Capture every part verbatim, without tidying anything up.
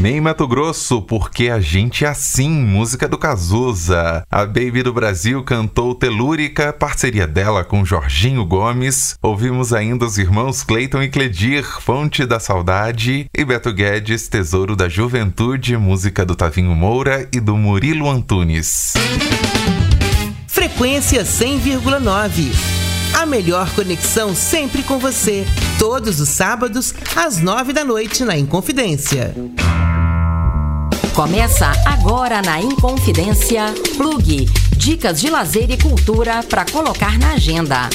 Nem Mato Grosso, porque a gente é assim, música do Cazuza. A Baby do Brasil cantou Telúrica, parceria dela com Jorginho Gomes. Ouvimos ainda os irmãos Cleiton e Cledir, Fonte da Saudade, e Beto Guedes, Tesouro da Juventude, música do Tavinho Moura e do Murilo Antunes. Frequência cem vírgula nove. A melhor conexão sempre com você. Todos os sábados, às nove da noite, na Inconfidência. Começa agora na Inconfidência Plug. Dicas de lazer e cultura para colocar na agenda.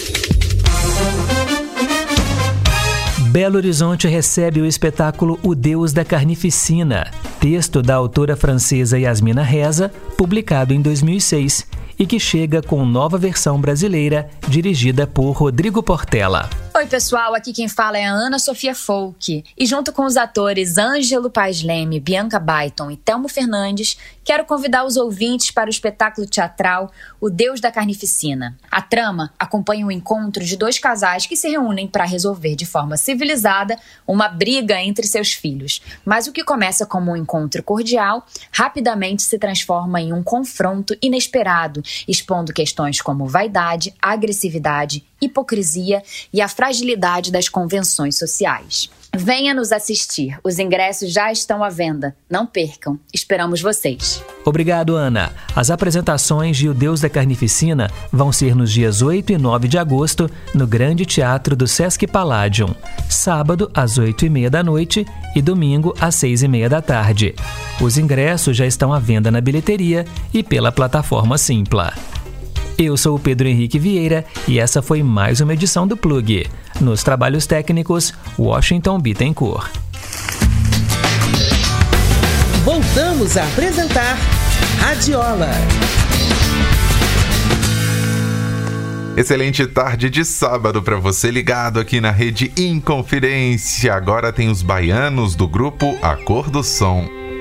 Belo Horizonte recebe o espetáculo O Deus da Carnificina, texto da autora francesa Yasmina Reza, publicado em dois mil e seis, e que chega com nova versão brasileira, dirigida por Rodrigo Portela. Oi pessoal, aqui quem fala é a Ana Sofia Folk, e junto com os atores Ângelo Paes Leme, Bianca Baiton e Telmo Fernandes, quero convidar os ouvintes para o espetáculo teatral O Deus da Carnificina. A trama acompanha o encontro de dois casais que se reúnem para resolver de forma civilizada uma briga entre seus filhos. Mas o que começa como um encontro cordial, rapidamente se transforma em um confronto inesperado, expondo questões como vaidade, agressividade, hipocrisia e a fragilidade das convenções sociais. Venha nos assistir. Os ingressos já estão à venda. Não percam. Esperamos vocês. Obrigado, Ana. As apresentações de O Deus da Carnificina vão ser nos dias oito e nove de agosto, no Grande Teatro do Sesc Palladium. Sábado, às oito e meia da noite e domingo, às seis e meia da tarde. Os ingressos já estão à venda na bilheteria e pela plataforma Simpla. Eu sou o Pedro Henrique Vieira e essa foi mais uma edição do Plug. Nos trabalhos técnicos, Washington Bittencourt. Voltamos a apresentar Radiola. Excelente tarde de sábado para você ligado aqui na Rede Inconfidência. Agora tem os baianos do grupo A Cor do Som.